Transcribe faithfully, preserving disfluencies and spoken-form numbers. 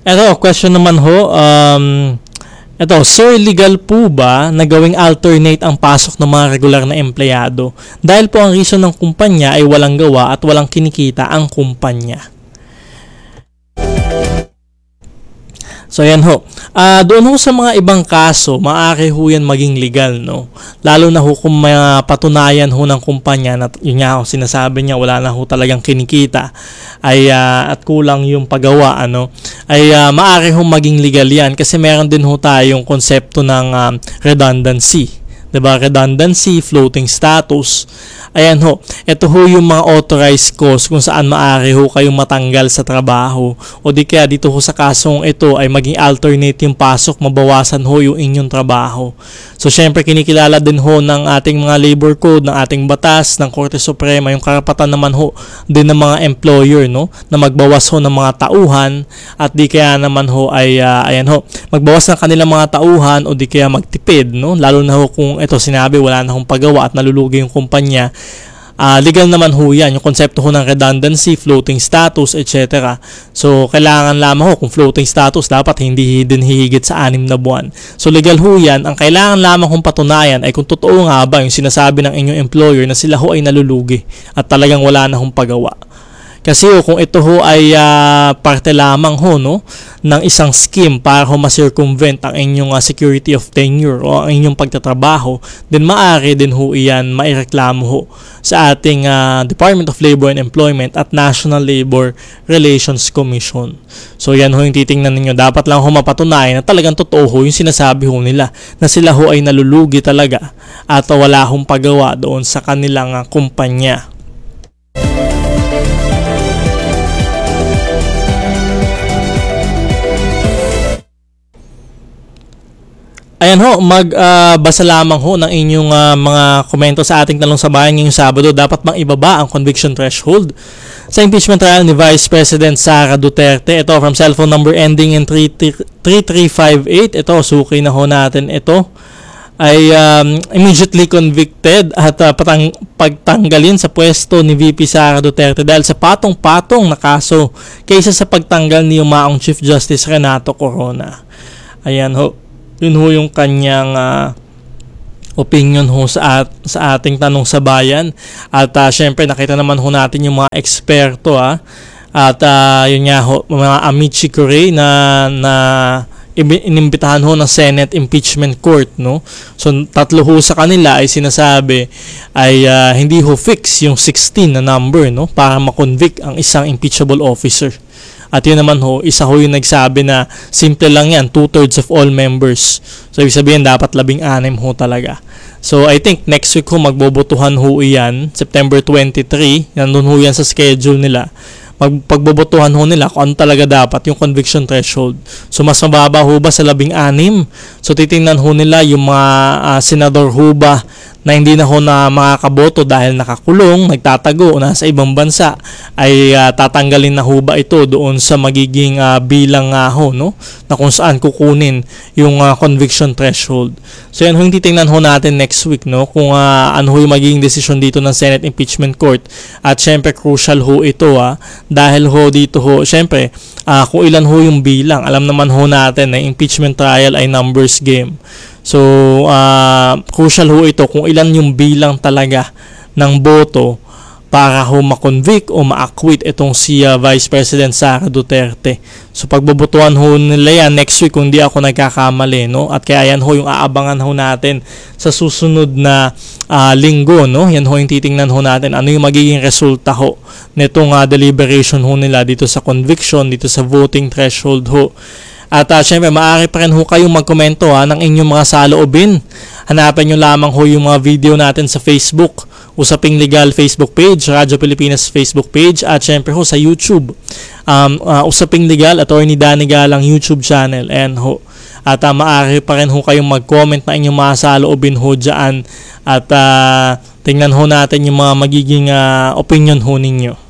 Eto, question naman ho, um, eto, sir, legal po ba na gawing alternate ang pasok ng mga regular na empleyado? Dahil po ang reason ng kumpanya ay walang gawa at walang kinikita ang kumpanya. So yan ho. Uh, doon ho sa mga ibang kaso, maaari ho yan maging legal, no? Lalo na ho kung may uh, patunayan ho ng kumpanya na yun nga ho, sinasabi niya wala na ho talagang kinikita ay uh, at kulang yung paggawa, ano? Ay uh, maaari ho maging legal yan kasi meron din ho tayong konsepto ng um, redundancy. Diba? Redundancy, floating status. Ayan ho. Ito ho yung mga authorized cause kung saan maaari ho kayong matanggal sa trabaho. O di kaya dito ho sa kasong ito ay maging alternate yung pasok, mabawasan ho yung inyong trabaho. So syempre kinikilala din ho ng ating mga labor code, ng ating batas, ng Korte Suprema, yung karapatan naman ho din ng mga employer, no? Na magbawas ho ng mga tauhan at di kaya naman ho ay uh, ayan ho, magbawas ng kanilang mga tauhan o di kaya magtipid, no? Lalo na ho kung ito sinabi wala na hong paggawa at nalulugi yung kumpanya. Uh, legal naman ho yan, yung konsepto ho ng redundancy, floating status, et cetera. So, kailangan lamang ho, kung floating status, dapat hindi din hihigit sa anim na buwan. So, legal ho yan. Ang kailangan lamang kong patunayan ay kung totoo nga ba yung sinasabi ng inyong employer na sila ho ay nalulugi at talagang wala na hong pagawa. Kasi ho, kung ito ho ay uh, parte lamang ho, no, ng isang scheme para ho ma-circumvent ang inyong uh, security of tenure o ang inyong pagtatrabaho, then maaari din ho iyan maireklamo ho sa ating uh, Department of Labor and Employment at National Labor Relations Commission. So yan ho yung titingnan ninyo. Dapat lang ho mapatunayan na talagang totoo ho yung sinasabi ho nila na sila ho ay nalulugi talaga at wala hong paggawa doon sa kanilang uh, kumpanya. Ayan ho, magbasa uh, lamang ho ng inyong uh, mga komento sa ating Tanong sa Bayan ngayong Sabado. Dapat bang ibaba ang conviction threshold sa impeachment trial ni Vice President Sara Duterte? Ito from cellphone number ending in three three five eight. Ito, suki na ho natin ito. Ay um, immediately convicted at uh, patang, pagtanggalin sa pwesto ni V P Sara Duterte dahil sa patong-patong na kaso kaysa sa pagtanggal ni Yumaong Chief Justice Renato Corona. Ayan ho. Yun ho yung kanyang uh, opinion ho sa, at, sa ating Tanong sa Bayan. At uh, syempre nakita naman ho natin yung mga eksperto. Ah. At uh, yun nga ho, mga Amici Curie na, na inimbitahan ho ng Senate Impeachment Court. No? So tatlo ho sa kanila ay sinasabi ay uh, hindi ho fix yung sixteen na number, no? Para makonvict ang isang impeachable officer. At yun naman ho, isa ho yung nagsabi na simple lang yan, two-thirds of all members. So, ibig sabihin, dapat labing-anim ho talaga. So, I think next week ho, magbobotohan ho iyan, September twenty-three, nandun ho yan sa schedule nila. Magpagbobotohan ho nila kung ano talaga dapat yung conviction threshold. So, mas mababa ho ba sa labing-anim? So, titingnan ho nila yung mga uh, senador ho ba na hindi na ho na makakaboto dahil nakakulong, nagtatago o nasa ibang bansa, ay uh, tatanggalin na ho ba ito doon sa magiging uh, bilang nga uh, ho, no? Na kung saan kukunin yung uh, conviction threshold. So yan ho yung titingnan ho natin next week, no? Kung uh, ano ho yung magiging decision dito ng Senate Impeachment Court. At syempre crucial ho ito ah, dahil ho dito ho, syempre, uh, kung ilan ho yung bilang. Alam naman ho natin na impeachment trial ay numbers game. So, uh, crucial ho ito kung ilan yung bilang talaga ng boto para ho makonvict o ma-acquit itong si uh, Vice President Sara Duterte. So, pagbobotohan ho nila yan next week kung di ako nagkakamali, no? At kaya yan ho yung aabangan ho natin sa susunod na uh, linggo, no? Yan ho yung titingnan ho natin. Ano yung magiging resulta ho nitong uh, deliberation ho nila dito sa conviction, dito sa voting threshold ho. At uh, syempre, maaari pa rin ho kayong magkomento ha, ng inyong mga saloobin. Hanapin nyo lamang ho yung mga video natin sa Facebook, Usaping Legal Facebook page, Radyo Pilipinas Facebook page, at syempre ho sa YouTube. Um, uh, Usaping Legal, Attorney Danny Galang YouTube channel. And ho, at uh, maaari pa rin ho kayong mag-comment na inyong mga saloobin ho dyan. At uh, tingnan ho natin yung mga magiging uh, opinion ho ninyo.